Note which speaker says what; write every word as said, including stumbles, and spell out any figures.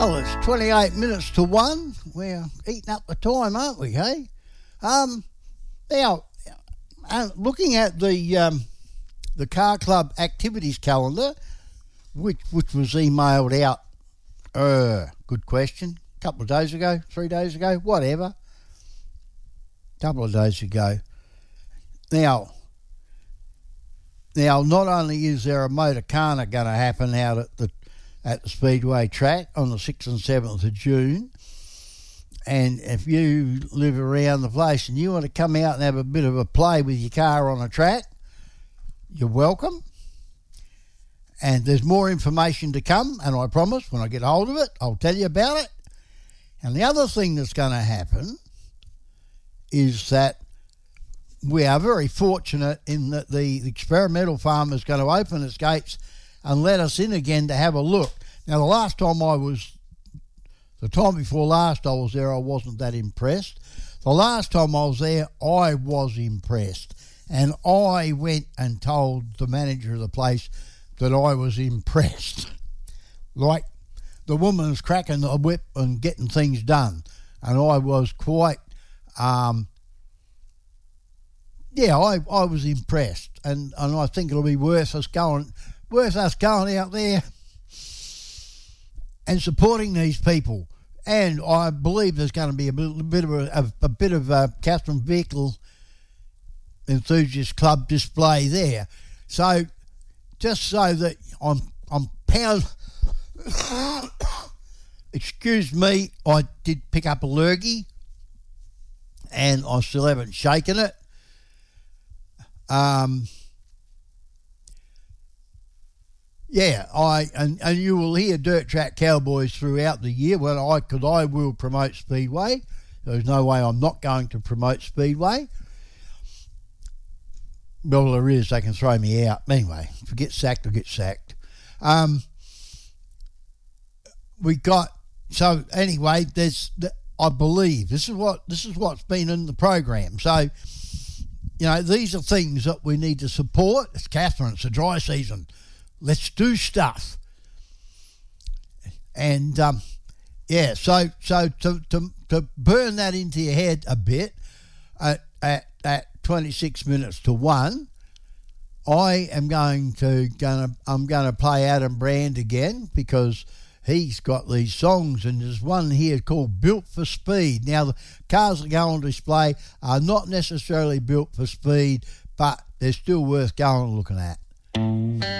Speaker 1: Well, it's twenty-eight minutes to one. We're eating up the time, aren't we, hey? Um, now, uh, looking at the um, the Car Club activities calendar, which which was emailed out, uh, good question, a couple of days ago, three days ago, whatever, a couple of days ago. Now, now, not only is there a Motorcana going to happen out at the at the Speedway track on the sixth and seventh of June, and if you live around the place and you want to come out and have a bit of a play with your car on a track, you're welcome. And there's more information to come, and I promise when I get hold of it, I'll tell you about it. And the other thing that's going to happen is that we are very fortunate in that the, the experimental farm is going to open its gates and let us in again to have a look. Now, the last time I was, the time before last I was there, I wasn't that impressed. The last time I was there, I was impressed. And I went and told the manager of the place that I was impressed. Like, the woman's cracking the whip and getting things done. And I was quite, um, yeah, I, I was impressed. And, and I think it'll be worth us going... worth us going out there and supporting these people. And I believe there's going to be a bit, bit of a, a, a bit of a Catherine Vehicle Enthusiast Club display there. So just so that I'm I'm pound. Excuse me, I did pick up a lurgy, and I still haven't shaken it. Um. Yeah, I and, and you will hear Dirt Track Cowboys throughout the year. Well, I could I will promote Speedway. There's no way I'm not going to promote Speedway. Well, there is. They can throw me out anyway. If I get sacked, I'll get sacked. Um, we got so anyway. There's the, I believe this is what this is what's been in the program. So you know these are things that we need to support. It's Catherine. It's a dry season. Let's do stuff. And, um, yeah, so so to, to to burn that into your head a bit, at, at, at twenty-six minutes to one, I am going to, gonna, I'm going to play Adam Brand again because he's got these songs, and there's one here called Built for Speed. Now, the cars that go on display are not necessarily built for speed, but they're still worth going and looking at.